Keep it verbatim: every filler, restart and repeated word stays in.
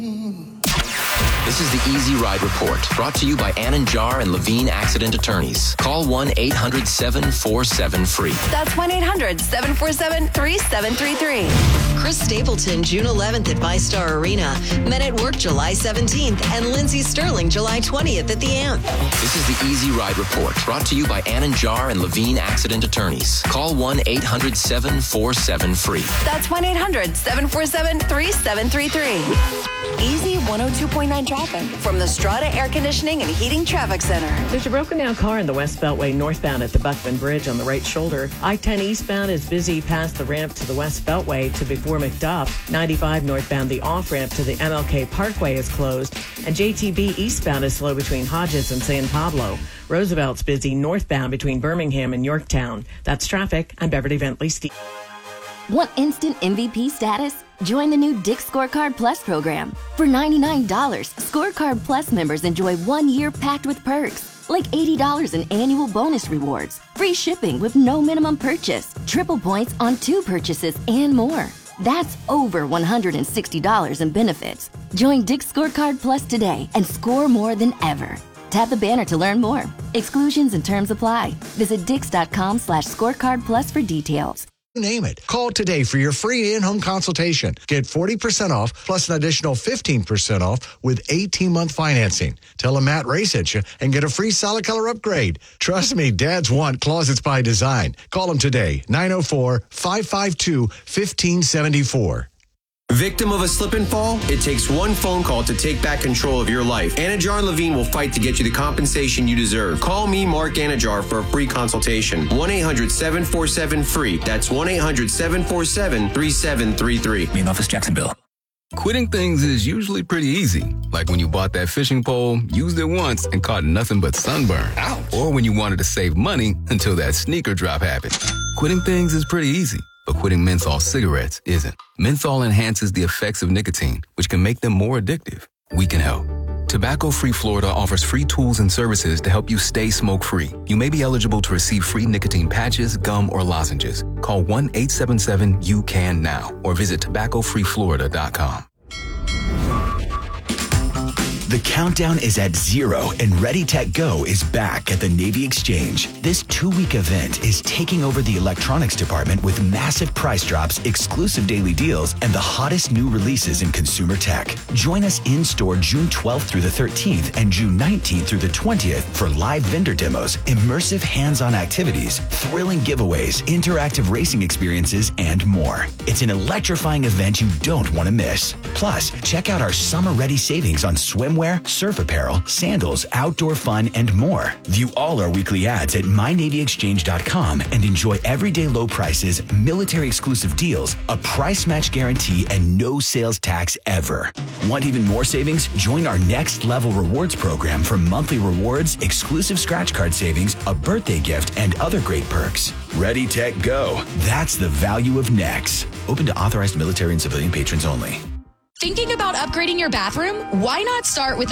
This is the Easy Ride Report, brought to you by Ann Jar and Levine Accident Attorneys. Call one eight hundred seven four seven free. That's one eight hundred seven four seven three seven three three. Chris Stapleton, June eleventh at ViStar Arena. Men at Work, July seventeenth. And Lindsey Sterling, July twentieth at the Amp. This is the Easy Ride Report, brought to you by Ann Jar and Levine Accident Attorneys. Call one eight hundred seven four seven free. That's one eight hundred seven four seven three seven three three. Easy one oh two point nine traffic from the Strata Air Conditioning and Heating Traffic Center. There's a broken down car in the West Beltway northbound at the Buckman Bridge on the right shoulder. I ten eastbound is busy past the ramp to the West Beltway to before McDuff. ninety-five northbound, the off-ramp to the M L K Parkway is closed. And J T B eastbound is slow between Hodges and San Pablo. Roosevelt's busy northbound between Birmingham and Yorktown. That's traffic. I'm Beverly Bentley. Steve. Want instant M V P status? Join the new Dick's Scorecard Plus program. For ninety-nine dollars, Scorecard Plus members enjoy one year packed with perks, like eighty dollars in annual bonus rewards, free shipping with no minimum purchase, triple points on two purchases, and more. That's over one hundred sixty dollars in benefits. Join Dick's Scorecard Plus today and score more than ever. Tap the banner to learn more. Exclusions and terms apply. Visit dix.com slash scorecard plus for details. Name it. Call today for your free in-home consultation. Get forty percent off plus an additional fifteen percent off with eighteen-month financing. Tell them Matt Ray sent you and get a free solid color upgrade. Trust me, dads want closets by design. Call them today, nine oh four, five five two, one five seven four. Victim of a slip and fall? It takes one phone call to take back control of your life. Anajar and Levine will fight to get you the compensation you deserve. Call me, Mark Anajar, for a free consultation. one eight hundred seven four seven free. That's one eight hundred seven four seven three seven three three. Main office, Jacksonville. Quitting things is usually pretty easy. Like when you bought that fishing pole, used it once, and caught nothing but sunburn. Ouch. Or when you wanted to save money until that sneaker drop happened. Quitting things is pretty easy. But quitting menthol cigarettes isn't. Menthol enhances the effects of nicotine, which can make them more addictive. We can help. Tobacco-Free Florida offers free tools and services to help you stay smoke-free. You may be eligible to receive free nicotine patches, gum, or lozenges. Call one eight seven seven U C A N now or visit tobacco free florida dot com. The countdown is at zero and Ready Tech Go is back at the Navy Exchange. This two-week event is taking over the electronics department with massive price drops, exclusive daily deals, and the hottest new releases in consumer tech. Join us in-store June twelfth through the thirteenth and June nineteenth through the twentieth for live vendor demos, immersive hands-on activities, thrilling giveaways, interactive racing experiences, and more. It's an electrifying event you don't want to miss. Plus, check out our summer-ready savings on swimwear, surf apparel, sandals, outdoor fun, and more. View all our weekly ads at my navy exchange dot com and enjoy everyday low prices, military exclusive deals, a price match guarantee, and no sales tax ever. Want even more savings? Join our Next Level Rewards program for monthly rewards, exclusive scratch card savings, a birthday gift, and other great perks. Ready, Tech, Go. That's the value of Next. Open to authorized military and civilian patrons only. Thinking about upgrading your bathroom? Why not start with